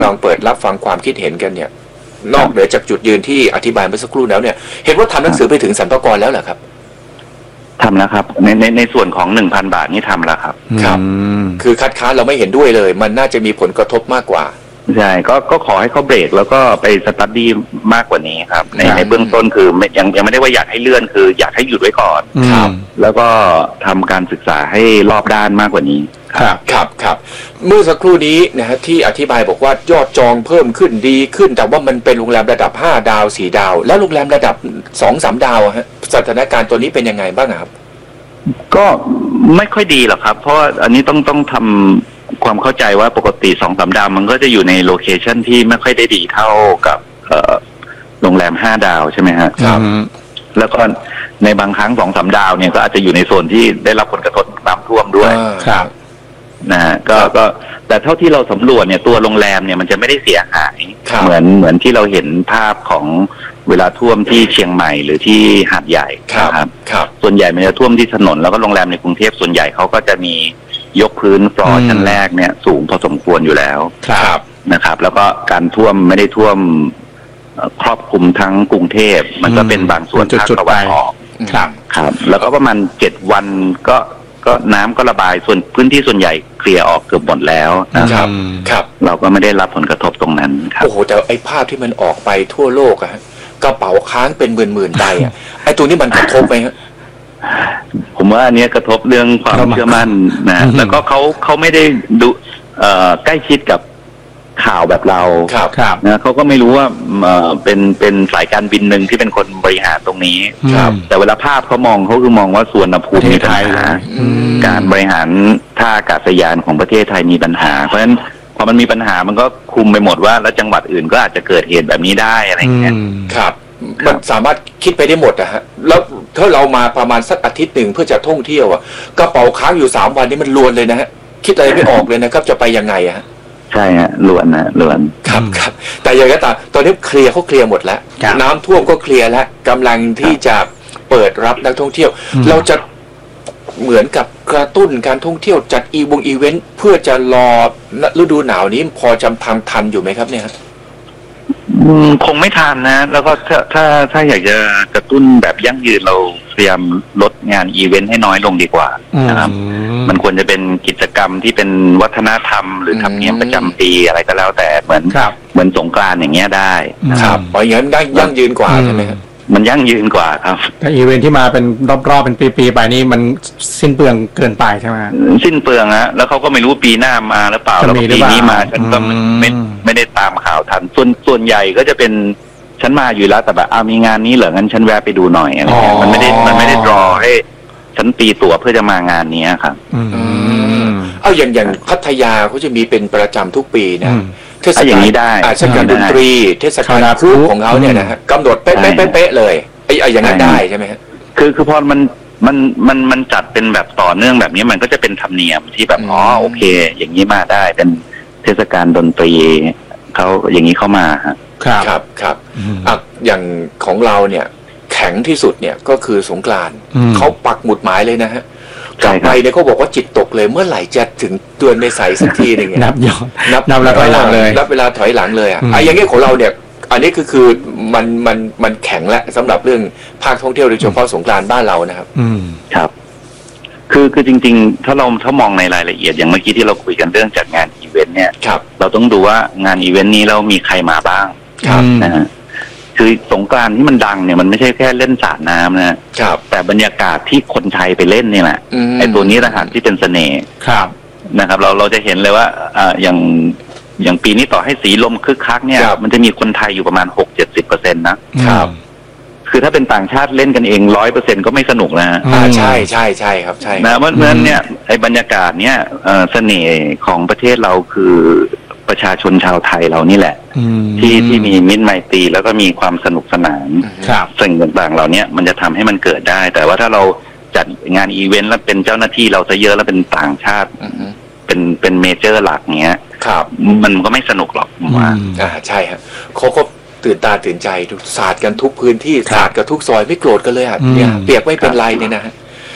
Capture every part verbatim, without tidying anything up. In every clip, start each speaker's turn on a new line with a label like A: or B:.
A: ลองเปิดรับฟังความคิดเห็นกันเนี่ยนอกเหนือจากจุดยืนที่อธิบายเมื่อสักครู่แล้วเนี่ยเห็นว่าทำหนังสือไปถึงสรรพากรแล้วเหรอครับ
B: ทำแล้วครับในในในส่วนของหนึ่งพันบาทนี่ทำแล้วครับ
A: ครับคือคัดค้านเราไม่เห็นด้วยเลยมันน่าจะมีผลกระทบมากกว่า
B: ใช่ก็ก็ขอให้เขาเบรกแล้วก็ไปสตั๊ดดี้มากกว่านี้ครับในในเบื้องต้นคือยังยังไม่ได้ว่าอยากให้เลื่อนคืออยากให้หยุดไว้ก่อน
A: ครับ
B: แล้วก็ทำการศึกษาให้รอบด้านมากกว่านี้
A: ครับครับครับเมื่อสักครู่นี้นะฮะที่อธิบายบอกว่ายอดจองเพิ่มขึ้นดีขึ้นแต่ว่ามันเป็นโรงแรมระดับห้าดาวสี่ดาวแล้วโรงแรมระดับสองสามดาวฮะสถานการณ์ตัวนี้เป็นยังไงบ้างครับ
B: ก็ไม่ค่อยดีหรอกครับเพราะอันนี้ต้องต้องทำความเข้าใจว่าปกติสองสามดาวมันก็จะอยู่ในโลเคชันที่ไม่ค่อยได้ดีเท่ากับโรงแรมห้าดาวใช่ไหมฮะ
A: ครับ
B: แล้วก็ในบางครั้งสองสามดาวเนี่ยก็อาจจะอยู่ในโซนที่ได้รับผลกระทบน้ำท่วมด้วย
A: ครับ
B: นะฮะก็ก็แต่เท่าที่เราสำรวจเนี่ยตัวโรงแรมเนี่ยมันจะไม่ได้เสียหายเหมือนเหมือนที่เราเห็นภาพของเวลาท่วมที่เชียงใหม่หรือที่หาดใหญ่
A: ครับครับ
B: ส่วนใหญ่มันจะท่วมที่ถนนแล้วก็โรงแรมในกรุงเทพส่วนใหญ่เขาก็จะมียกพื้นฟลอร์ชั้นแรกเนี่ยสูงพอสมควรอยู่แล้ว
A: ครับ
B: นะครับแล้วก็การท่วมไม่ได้ท่วมครอบคลุมทั้งกรุงเทพมันก็เป็นบางส่วนภาคตะวันออก
A: ครับ
B: ครับแล้วก็ประมาณเจ็ดวันก็ก็น้ำก็ระบายส่วนพื้นที่ส่วนใหญ่เคลียร์ออกเกือบหมดแล้ว
A: นะครับครับ
B: เราก็ไม่ได้รับผลกระทบตรงนั้นครับ
A: โอ้โหแต่ไอ้ภาพที่มันออกไปทั่วโลกอะกระเป๋าค้างเป็นหมื่นๆใบอะไอ้ตัวนี้มันกระทบไหมฮะ
B: ผมว่าอันนี้กระทบเรื่องความเชื่อมั่นนะแล้วก็เขาเขาไม่ได้ดูเอ่อใกล้ชิดกับข่าวแบบเรา
A: ครับ
B: นะเขาก็ไม่รู้ว่าเอ่อเป็นเป็นสายการบินหนึ่งที่เป็นคนบริหารตรงนี้
A: ครับ
B: แต่เวลาภาพเขามองเขาคือมองว่าสุวรรณภูมิมีปัญหาการบริหารท่าอากาศยานของประเทศไทยมีปัญหาเพราะฉะนั้นพอมันมีปัญหามันก็คุมไปหมดว่าแล้วจังหวัดอื่นก็อาจจะเกิดเหตุแบบนี้ได้อะไรอย่างเงี้ย
A: ครับมันสามารถคิดไปได้หมดนะฮะแล้วถ้าเรามาประมาณสักอาทิตย์หนึ่งเพื่อจะท่องเที่ยวอ่ะกระเป๋าค้างอยู่สามวันนี้มันลวนเลยนะฮะคิดอะไรไม่ออกเลยนะครับจะไปยังไงฮะ
B: ใช่ฮะลวนนะลวน
A: ครับครับแต่อย่างไรก็ตามตอนนี้เคลียร์เขาเคลียร์หมดแล้วน้ำท่วมก็เคลียร์แล้วกำลังที่จะเปิดรับนักท่องเที่ยวเราจะเหมือนกับกระตุ้นการท่องเที่ยวจัดอีวงอีเวนต์เพื่อจะรอฤดูหนาวนี้พอจำทำทันอยู่ไหมครับเนี่ย
B: คงไม่ทันนะแล้วก็ถ้าถ้าถ้าอยากจะกระตุ้นแบบยั่งยืนเราพยายามลดงานอีเวนต์ให้น้อยลงดีกว่านะครับมันควรจะเป็นกิจกรรมที่เป็นวัฒนธรรมหรือธรรมเนียมประจำปีอะไรก็แล้วแต่เหมือนเหมือนสงกรานต์อย่างเงี้ยได้
A: ครับเพราะอย่างนั้นได้ยั่งยืนกว่าใช่ไหมครับ
B: มันยั่งยืนกว่าครับ
C: แต่อีเวนท์ที่มาเป็นรอบๆเป็นปีๆไปนี่มันสิ้นเปลืองเกินไปใช่ไหม
B: สิ้นเปลืองฮะแล้วเขาก็ไม่รู้ปีหน้ามาหรือเปล่าแล้วปีนี้มาฉันก็ไม่ไม่ได้ตามข่าวทันส่วนส่วนใหญ่ก็จะเป็นฉันมาอยู่แล้วแต่แบบอ้าวมีงานนี้เหรองั้นฉันแวะไปดูหน่อยอะไรเงี้ยมันไม่ได้มันไม่ได้รอให้ฉันตีตั๋วเพื่อจะมางานนี้ครับ
A: เอาอย่างอย่างพัทยาเขาจะมีเป็นประจำทุกปีนะเทศกาล
B: อย่างนี้ได้
A: เทศกาลดนตรีเทศกาลครูของเขาเนี่ยนะฮะกำหนดเป๊ะๆเป๊ะๆเลยไอ้ไอ้อย่างนั้นได้ใช่ไหมฮะ
B: คือคือพอมันมันมันมันจัดเป็นแบบต่อเนื่องแบบนี้มันก็จะเป็นธรรมเนียมที่แบบอ๋อโอเคอย่างนี้มาได้เป็นเทศกาลดนตรีเขาอย่างนี้เข้ามาฮะ
A: ครับครับครับอ่ะอย่างของเราเนี่ยแข็งที่สุดเนี่ยก็คือสงกรานต์เขาปักหมุดหมายเลยนะฮะกลับไปเนี่ยเขาบอกว่าจิตตกเลยเมื่อไหร่จะถึงเดือนเมษายนสักทีหนึ่ง
C: นับย้อน
A: นับ
C: นับเวลาถอยหลังเลย
A: นับเวลาถอยหลังเลยอ่ะไอ้อย่างนี้ของเราเนี่ยอันนี้คือคือมันมันมันแข็งแล้วสำหรับเรื่องภาคท่องเที่ยวโดยเฉพาะสงกรานต์บ้านเรานะครับ
C: อืม
B: ครับคือคือจริงๆถ้าเราถ้ามองในรายละเอียดอย่างเมื่อกี้ที่เราคุยกันเรื่องจัดงานอีเวนต์เนี่ยเราต้องดูว่างานอีเวนต์นี้เรามีใครมาบ้างนะฮะคือสงกรานต์ที่มันดังเนี่ยมันไม่ใช่แค่เล่นสาดน้ำนะครับแต่บรรยากาศที่คนไทยไปเล่นเนี่ยแหละไอ้ตัวนี้ต่างหากที่เป็นเสน่ห์
C: ครับ
B: นะครับเราเราจะเห็นเลยว่าอ่าอย่างอย่างปีนี้ต่อให้สีลมคึกคักเนี่ยมันจะมีคนไทยอยู่ประมาณหกเจ็ดสิบเปอร์เซ็นต์นะครับคือถ้าเป็นต่างชาติเล่นกันเองร้อยเปอร์เซ็นต์ก็ไม่สนุกนะ
A: อ่าใช่ใช่ใช่ครับใช่
B: นะเพราะฉะนั้นเนี่ยไอ้บรรยากาศเนี่ยเสน่ห์ของประเทศเราคือประชาชนชาวไทยเรานี่แหละที่ที่มีมิตรไมตรีแล้วก็มีความสนุกสนานสิ่งต่างๆเหล่านี้มันจะทำให้มันเกิดได้แต่ว่าถ้าเราจัดงานอีเวนต์แล้วเป็นเจ้าหน้าที่เราซะเยอะแล้วเป็นต่างชาติเป็นเป็นเมเจอร์หลักเงี้ย
A: ครับ
B: มันก็ไม่สนุกหรอกผมว่า
A: อ่าใช่ครับเขาก็ตื่นตาตื่นใจสาดกันทุกพื้นที่สาดกันทุกซอยไม่โกรธกันเลยอ่ะเนี่ยเปียกไม่เป็นไรเนี่ยนะฮะ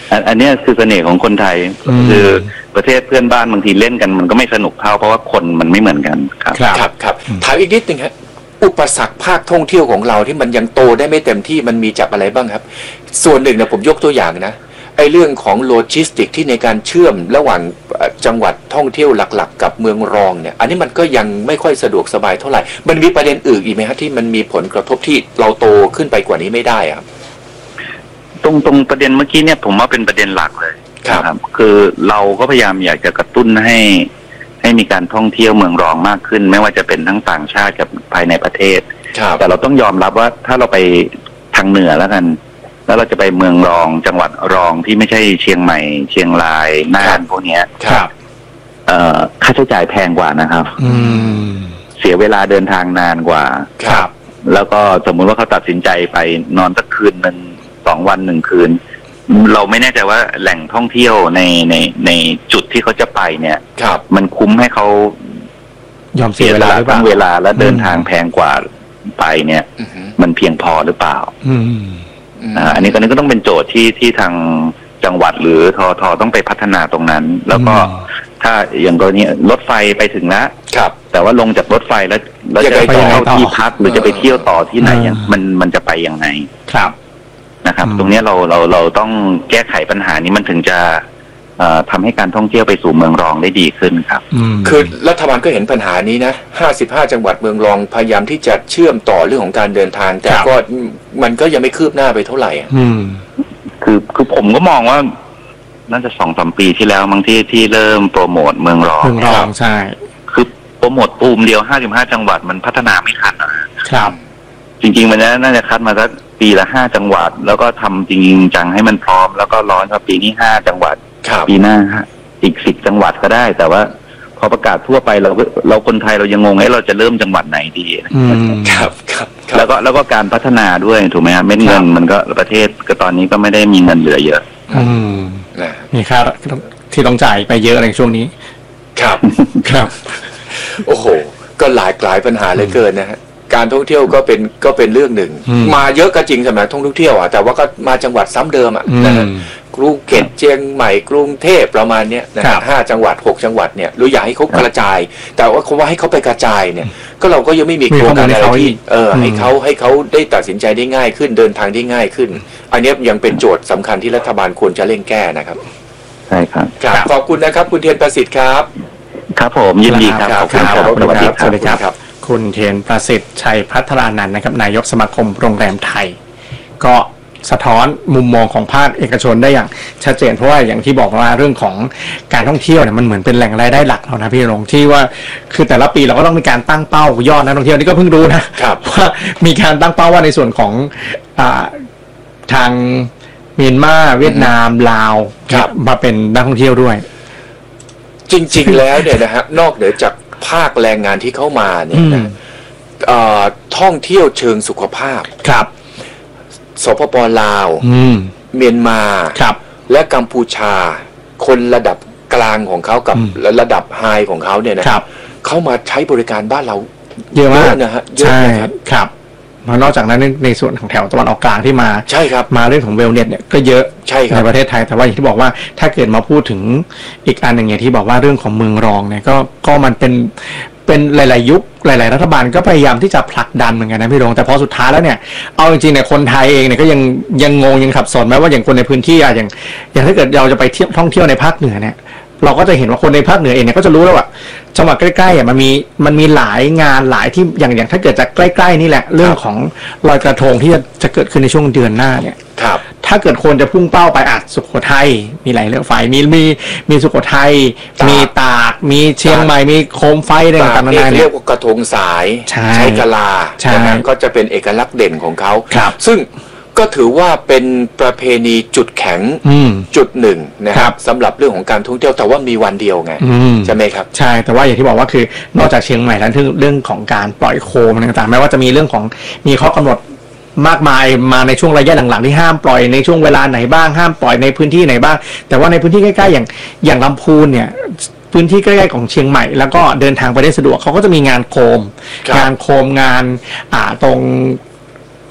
B: อันนี้คือเสน่ห์ของคนไทยคือประเทศเพื่อนบ้านบางทีเล่นกันมันก็ไม่สนุกเท่าเพราะว่าคนมันไม่เหมือนกันครับ
A: ครับครับถามอีกนิดนึงครับอุปสรรคภาคท่องเที่ยวของเราที่มันยังโตได้ไม่เต็มที่มันมีจากอะไรบ้างครับส่วนหนึ่งนะผมยกตัวอย่างนะไอ้เรื่องของโลจิสติกที่ในการเชื่อมระหว่างจังหวัดท่องเที่ยวหลักๆกับเมืองรองเนี่ยอันนี้มันก็ยังไม่ค่อยสะดวกสบายเท่าไหร่มันมีประเด็นอื่นอีกไหมครับที่มันมีผลกระทบที่เราโตขึ้นไปกว่านี้ไม่ได้ครับ
B: ตรงตรงประเด็นเมื่อกี้เนี่ยผมว่าเป็นประเด็นหลักเลยครับคือเราก็พยายามอยากจะกระตุ้นให้ให้มีการท่องเที่ยวเมืองรองมากขึ้นไม่ว่าจะเป็นทั้งต่างชาติกับภายในประเทศแต่เราต้องยอมรับว่าถ้าเราไปทางเหนือแล้วกันแล้วเราจะไปเมืองรองจังหวัดรองที่ไม่ใช่เชียงใหม่เชียงรายน่านพวกนี้
A: ครับ
B: เอ่อค่าใช้จ่ายแพงกว่านะครับเสียเวลาเดินทางนานกว่า
A: ครับ
B: แล้วก็สมมุติว่าเขาตัดสินใจไปนอนสักคืนนึงสองวันหนึ่งคืนเราไม่แน่ใจว่าแหล่งท่องเที่ยวในในในจุดที่เขาจะไปเนี่ยมันคุ้มให้เขา
C: ยอมเสียเวลา
B: ทั้งเวลาและเดินทางแพงกว่าไปเนี่ยมันเพียงพอหรือเปล่าอันนี้ก็นี้ก็ต้องเป็นโจทย์ที่ที่ทางจังหวัดหรือททต้องไปพัฒนาตรงนั้นแล้วก็ถ้าอย่างกรณีรถไฟไปถึงแล้วแต่ว่าลงจากรถไฟแล้วเราจะไปเข้าที่พักหรือจะไปเที่ยวต่อที่ไหนมันมันจะไปยังไง
C: ครับ
B: นะครับตรงนี้เราเราเราต้องแก้ไขปัญหานี้มันถึงจะทำให้การท่องเที่ยวไปสู่เมืองรองได้ดีขึ้นครับ
A: คือรัฐบาลก็เห็นปัญหานี้นะห้าสิบห้าจังหวัดเมืองรองพยายามที่จะเชื่อมต่อเรื่องของการเดินทางแต่ก็มันก็ยังไม่คืบหน้าไปเท่าไหร่อ่ะ
B: คือคือผมก็มองว่าน่าจะสองสามปีที่แล้วมั้งที่ที่เริ่มโปรโมทเมืองรอง
C: เมืองรองใช่
B: คือโปรโมทปูมเดียวห้าสิบห้าจังหวัดมันพัฒนาไม่ทัน
C: นะครับ
B: จริงๆมันน่าจะคัดมาสักปีละห้าจังหวัดแล้วก็ทำจริงจังให้มันพร้อมแล้วก็ร้อนว่าปีนี้ห้าจังหวัดปีหน้าอีกสิบจังหวัดก็ได้แต่ว่าพอประกาศทั่วไปเราเราคนไทยเรายังงงให้เราจะเริ่มจังหวัดไหนดี
A: ครับครับ
B: แล้วก็แล้วก็การพัฒนาด้วยถูกไหมครับเม็ดเงินมันก็ประเทศก็ตอนนี้ก็ไม่ได้มีเงินเหลือเยอะ
C: มีค่าที่ต้องจ่ายไปเยอะในช่วงนี้
A: ครับครับโอ้โหก็หลายหลายปัญหาเหลือเกินนะฮะการท่องเที่ยวก็เป็นก็เป็นเรื่องหนึ่งมาเยอะก็จริงสำหรับท่องเที่ยวอ่ะแต่ว่าก็มาจังหวัดซ้ำเดิมอ่ะนะฮะกรุงเทพเชียงใหม่กรุงเทพประมาณเนี้ยนะฮะห้าจังหวัดหกจังหวัดเนี่ยรู้อยากให้เขากระจายแต่ว่าเขาว่าให้เขาไปกระจายเนี่ยก็เราก็ยังไม่มีโครงการอะไรที่เออให้เขาให้เขาได้ตัดสินใจได้ง่ายขึ้นเดินทางได้ง่ายขึ้นอันนี้ยังเป็นโจทย์สำคัญที่รัฐบาลควรจะเร่งแก้นะครับ
B: ใช่ครับ
A: ขอบคุณนะครับคุณเทียนประสิทธิ์ครับ
B: ครับผมยินดีครับขอบคุณครับ
C: สวัสดีครับสวัสดีครับคุณเทียนประสิทธิ์ชัยพัฒนานันท์นะครับนายกสมาคมโรงแรมไทยก็สะท้อนมุมมองของภาคเอกชนได้อย่างชัดเจนเพราะว่าอย่างที่บอกว่าเรื่องของการท่องเที่ยวเนี่ยมันเหมือนเป็นแหล่งรายได้หลักเรานะพี่รงที่ว่าคือแต่ละปีเราก็ต้องมีการตั้งเป้ายอดนักท่องเที่ยวนี่ก็เพิ่งรู้นะว่ามีการตั้งเป้าว่าในส่วนของอ่าทางเมียนมาเวียดนามลาวมาเป็นนักท่องเที่ยวด้วย
A: จริงๆแล้วเนี่ยนะฮะนอกเหนือจากภาคแรงงานที่เข้ามาเนี่ยนะท่องเที่ยวเชิงสุขภาพ
C: ครับ
A: สปป.ลาวเมียนมาและกัมพูชาคนระดับกลางของเขากับระดับไฮของเขาเนี่ยนะเขามาใช้บริการบ้านเรา
C: เยอะมาก
A: นะฮะ
C: ใช่ครับนอกจากนั้นในส่วนของแถวตะวันออกกลางที่มา
A: ใช่ครับ
C: มาเรื่องของเวลเน็ตเนี่ยก็เยอะ
A: ใช่ครับ
C: ในประเทศไทยแต่ว่าอย่างที่บอกว่าถ้าเกิดมาพูดถึงอีกอันหนึ่งอย่างที่บอกว่าเรื่องของเมืองรองเนี่ยก็ก็มันเป็นเป็นหลายๆยุคหลายๆรัฐบาลก็พยายามที่จะผลักดันเหมือนกันนะพี่รงแต่พอสุดท้ายแล้วเนี่ยเอาจริงๆเนี่ยคนไทยเองเนี่ยก็ยังยังงงยังขับสนแม้ว่าอย่างคนในพื้นที่อะอย่างอย่างถ้าเกิดเราจะไปเที่ยวท่องเที่ยวในภาคเหนือเนี่ยเราก็จะเห็นว่าคนในภาคเหนือเองเนี่ยก็จะรู้แล้วว่าจังหวัดใกล้ๆอ่ะมันมีมันมีหลายงานหลายที่อย่างอย่างถ้าเกิดจะใกล้ๆนี่แหละเรื่องของลอยกระทงที่จะจะเกิดขึ้นในช่วงเดือนหน้าเนี่ย
A: ครับ
C: ถ้าเกิดคนจะพุ่งเป้าไปอาจสุโขทัยมีหลายเรื่องไฟมีมีมีสุโขทัยมีตากมีเชียงใหม่มีโคมไฟอะไรต่างๆนานา
A: เรียกว่ากระทงสายใช้กะลาก็จะเป็นเอกลักษณ์เด่นของเขาซึ่งก็ถือว่าเป็นประเพณีจุดแข็งจุดหนึ่งนะครับสำหรับเรื่องของการท่องเที่ยวแต่ว่ามีวันเดียวไงใช่ไหมครับ
C: ใช่แต่ว่าอย่างที่บอกว่าคือนอกจากเชียงใหม่แล้วเรื่องของการปล่อยโคมต่างๆแม้ว่าจะมีเรื่องของมีข้อกำหนดมากมายมาในช่วงระยะหลังๆที่ห้ามปล่อยในช่วงเวลาไหนบ้างห้ามปล่อยในพื้นที่ไหนบ้างแต่ว่าในพื้นที่ใกล้ๆอย่างอย่างลำพูนเนี่ยพื้นที่ใกล้ๆของเชียงใหม่แล้วก็เดินทางไปได้สะดวกเขาก็จะมีงานโคมงานโคมงานอ่าตรง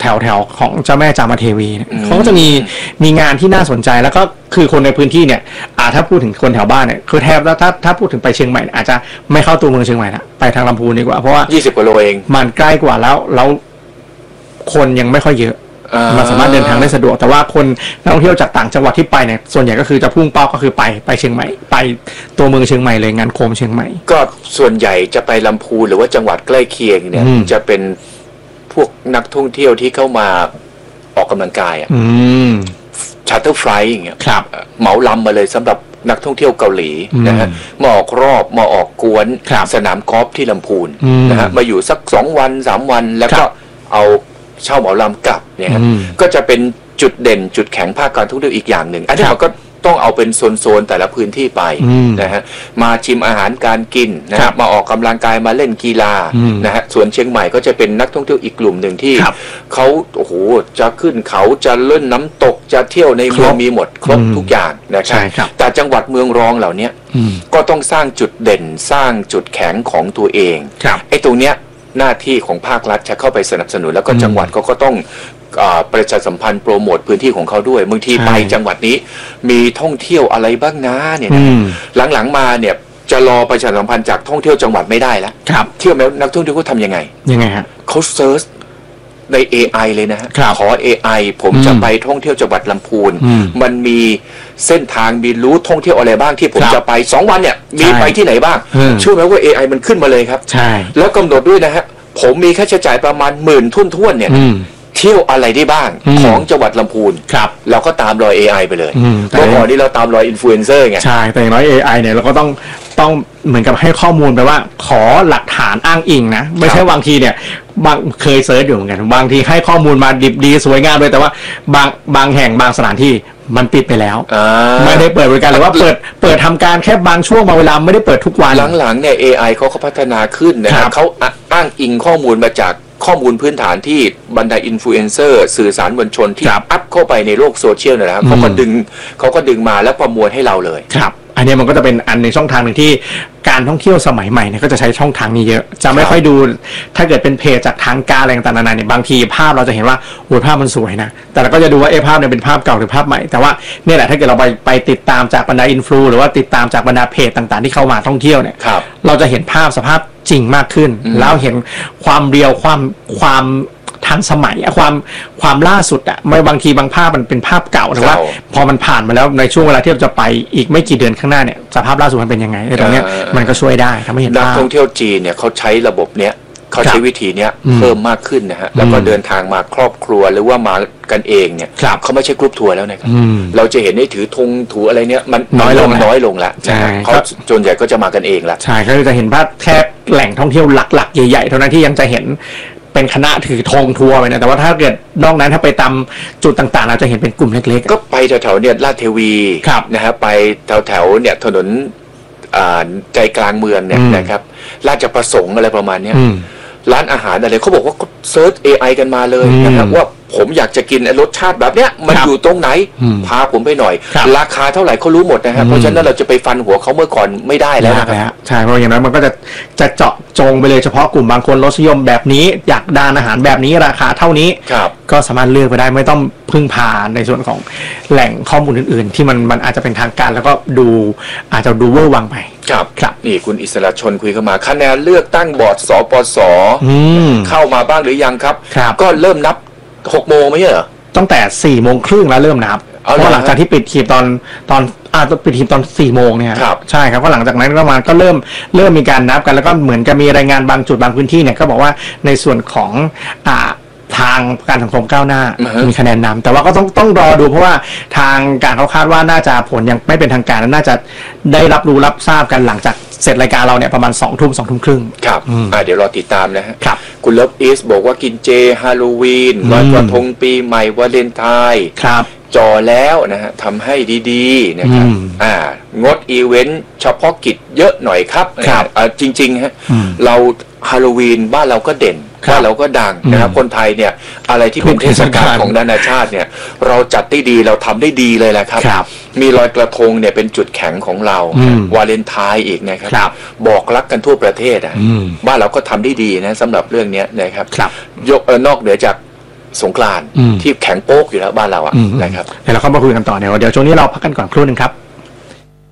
C: แถวแถวของเจ้าแม่จามเทวีเนี่ยเขาก็จะมีมีงานที่น่าสนใจแล้วก็คือคนในพื้นที่เนี่ยอ่าถ้าพูดถึงคนแถวบ้านเนี่ยคือแทบแล้วถ้าถ้าพูดถึงไปเชียงใหม่อาจจะไม่เข้าตัวเมืองเชียงใหม่นะไปทางลำพูนดีกว่าเพราะว่า
A: ยี่สิบกว่าโลเอง
C: มันใกล้กว่าแล้วแล้วคนยังไม่ค่อยเยอะมันสามารถเดินทางได้สะดวกแต่ว่าคนนักท่องเที่ยวจากต่างจังหวัดที่ไปเนี่ยส่วนใหญ่ก็คือจะพุ่งเป้าก็คือไปไปเชียงใหม่ไปตัวเมืองเชียงใหม่เลยงานโคมเชียงใหม่
A: ก็ส่วนใหญ่จะไปลำพูนหรือว่าจังหวัดใกล้เคียงเนี่ยจะเป็นพวกนักท่องเที่ยวที่เข้ามาออกกำลังกายอ่ะชาร์เตอร์ไฟล์อย่างเงี้ยเหมาลำมาเลยสำหรับนักท่องเที่ยวเกาหลีนะฮะมาออกรอบมาออกกวนสนามกอล์ฟที่ลำพูนนะฮะมาอยู่สักสองวันสามวันแล้วก็เอาเช่าเหมาลำกลับเนี่ยก็จะเป็นจุดเด่นจุดแข็งภาคการท่องเที่ยวอีกอย่างหนึ่งอันนี้เราก็ต้องเอาเป็นโซนๆแต่ละพื้นที่ไปนะฮะมาชิมอาหารการกินนะฮะมาออกกำลังกายมาเล่นกีฬานะฮะส่วนเชียงใหม่ก็จะเป็นนักท่องเที่ยวอีกกลุ่มหนึ่งที่เขาโอ้โหจะขึ้นเขาจะเล่นน้ำตกจะเที่ยวในเมืองมีหมดครบทุกอย่างนะครับแต่จังหวัดเมืองรองเหล่านี้ก็ต้องสร้างจุดเด่นสร้างจุดแข็งของตัวเองไอ้ตรงเนี้ยหน้าที่ของภาครัฐจะเข้าไปสนับสนุนแล้วก็จังหวัดก็ก็ต้องประชาสัมพันธ์โปรโมทพื้นที่ของเขาด้วยบางทีไปจังหวัดนี้มีท่องเที่ยวอะไรบ้างนะเนี่ยหลังๆมาเนี่ยจะรอประชาสัมพันธ์จากท่องเที่ยวจังหวัดไม่ได้แล้วเที่ยวแล้วนักท่องเที่ยวเขาทำยังไง
C: ยังไงฮะ
A: เขาเซิร์ชใน เอ ไอ เลยนะฮะขอ เอ ไอ ผมจะไปท่องเที่ยวจังหวัดลำพูนมันมีเส้นทางมีรูทท่องเที่ยวอะไรบ้างที่ผมจะไปสองวันเนี่ยมีไปที่ไหนบ้างเชื่อไหมว่า เอ ไอ มันขึ้นมาเลยครับ
C: ใช่
A: แล้วกำหนดด้วยนะฮะผมมีค่าใช้จ่ายประมาณหมื่นทุ่นท่วนเนี่ยเที่ยวอะไรได้บ้างของจังหวัดลำพูนเราก็ตามรอย เอ ไอ ไปเลยเมื่อก่อนนี้เราตามรอยอินฟลูเอนเซอร์ไง
C: ใช่แต่อย่างน้อย เอ ไอ เนี่ยเราก็ต้องต้องเหมือนกับให้ข้อมูลไปว่าขอหลักฐานอ้างอิงนะไม่ใช่บางทีเนี่ยบางเคยเซิร์ชอยู่เหมือนกันบางทีให้ข้อมูลมาดิบดีสวยงามเลยแต่ว่าบางบางแห่งบางสถานที่มันปิดไปแล้วไม่ได้เปิดบริการหรือว่าเปิดเปิดทำการแค่บางช่วงบางเวลาไม่ได้เปิดทุกวัน
A: หลังๆเนี่ย เอ ไอ เขาก็พัฒนาขึ้นนะครับเขาอ้างอิงข้อมูลมาจากข้อมูลพื้นฐานที่บรรดาอินฟลูเอนเซอร์สื่อสารมวลชนที่อัพเข้าไปในโลกโซเชียลนะครับเขาก็ดึงเขาก็ดึงมาแล้วประมวลให้เราเลย
C: ครับอันนี้มันก็จะเป็นอันในช่องทางหนึ่งที่การท่องเที่ยวสมัยใหม่เนี่ยก็จะใช้ช่องทางนี้เยอะจะไม่ค่อยดูถ้าเกิดเป็นเพจจากทางการอะไรต่างๆนานาเนี่ยบางทีภาพเราจะเห็นว่าโอ้ยภาพมันสวยนะแต่เราก็จะดูว่าเอภาพเนี่ยเป็นภาพเก่าหรือภาพใหม่แต่ว่าเนี่ยแหละถ้าเกิดเราไปไปติดตามจากบรรดาอินฟลูหรือว่าติดตามจากบรรดาเพจต่างๆที่เข้ามาท่องเที่ยวเนี่ยเราจะเห็นภาพสภาพจริงมากขึ้นแล้วเห็นความเรียวความความทันสมัยความความล่าสุดอ่ะไม่บางทีบางภาพมันเป็นภาพเก่าแต่ว่าพอมันผ่านมาแล้วในช่วงเวลาที่เราจะไปอีกไม่กี่เดือนข้างหน้าเนี่ยสภาพล่าสุดมันเป็นยังไงตรงนี้มันก็ช่วยได้ทำให้เห็น
A: นักท่องเที่ยวจีนเนี่ยเขาใช้ระบบเนี้ยเขาใช้วิธีเนี้ยเพิ่มมากขึ้นนะฮะแล้วก็เดินทางมาครอบครัวหรือว่ามากันเองเนี่ยเขาไม่ใช่กรุ๊ปทัวร์แล้วนะครับเราจะเห็นได้ถือธงถืออะไรเนี้ยมันน้อยลงน้อยลงแล้วเขาส่วนใหญ่ก็จะมากันเองละ
C: ใช่ก็จะเห็นภาพแค่แหล่งท่องเที่ยวหลักๆใหญ่ๆเท่านั้นที่ยังจะเห็นเป็นคณะถือธงทัวร์ไปนะแต่ว่าถ้าเกิดนอกนั้นถ้าไปตามจุดต่างๆเราจะเห็นเป็นกลุ่มเล็ก
A: ๆก็ไปแถวๆเนี่ยลาดเทวีนะฮะไปแถวๆเนี่ยถนนใจกลางเมืองเนี่ยนะครับราชประสงค์อะไรประมาณเนี้ยร้านอาหารอะไรเขาบอกว่าเซิร์ช เอ ไอ กันมาเลยนะครับว่าผมอยากจะกินรสชาติแบบเนี้ยมันอยู่ตรงไหนพาผมไปหน่อยราคาเท่าไหร่เขารู้หมดนะครับเพราะฉะนั้นเราจะไปฟันหัวเขาเมื่อก่อนไม่ได้แล้วนะครับ
C: ใช่เพราะอย่างนั้นมันก็จะจะเจาะจงไปเลยเฉพาะกลุ่มบางคนรสนิยมแบบนี้อยากดานอาหารแบบนี้ราคาเท่านี้ก็สามารถเลือกไปได้ไม่ต้องพึ่งพาในส่วนของแหล่งข้อมูลอื่นๆที่มันมันอาจจะเป็นทางการแล้วก็ดูอาจจะดูเวอร์วังไป
A: ครับครับนี่คุณอิสระชนคุยเข้ามาคะแนนเลือกตั้งบอร์ดสปสเข้ามาบ้างหรือยังครับก็เริ่มนับหกโมงไม่ใช่เหรอ
C: ตั้งแต่สี่โมงครึ่งแล้วเริ่มนับเพราะหลังจากที่ปิดหีบตอนตอนอ่าปิดหีบตอนสี่โมงเนี่ยใช่ครับก็หลังจากนั้นก็มาก็เริ่มเริ่มมีการนับกันแล้วก็เหมือนกับมีรายงานบางจุดบางพื้นที่เนี่ยก็บอกว่าในส่วนของอ่าทางการสังคมก้าวหน้ามีคะแนนนำแต่ว่าก็ต้องต้องรอดูเพราะว่าทางการเขาคาดว่าน่าจะผลยังไม่เป็นทางการน่าจะได้รับรู้รับทราบกันหลังจากเสร็จรายการเราเนี่ยประมาณสองทุ่มสองทุ่มครึ่ง
A: ครับอ่าเดี๋ยวรอติดตามนะฮะครับคุณเลิฟอีสบอกว่ากินเจฮาโลวีนลอยกระทงปีใหม่วาเลนไทน์
C: ครับ
A: จอแล้วนะฮะทำให้ดีๆนะครับอ่างดอีเวนต์เฉพาะกิจเยอะหน่อยครับ
C: ครับ
A: อ่าจริงๆฮะเราฮาโลวีนบ้านเราก็เด่นบ้านเราก็ดังนะครับคนไทยเนี่ยอะไรที่เป็นเทศกาลของนานาชาติเนี่ยเราจัดได้ดีเราทำได้ดีเลยแหละครับมีลอยกระทงเนี่ยเป็นจุดแข็งของเราวาเลนไทน์อีกนะครับบอกรักกันทั่วประเทศอ่ะบ้านเราก็ทำได้ดีนะสำหรับเรื่องนี้นะครับยกนอกเหนือจากสงกรานต์ที่แข็งโป๊กอยู่แล้วบ้านเราอ่ะนะครับ
C: เดี๋ยวเราเข้ามาคุยกันต่อเดี๋ยวเดี๋ยวช่วงนี้เราพักกันก่อนครู่หนึ่งครับ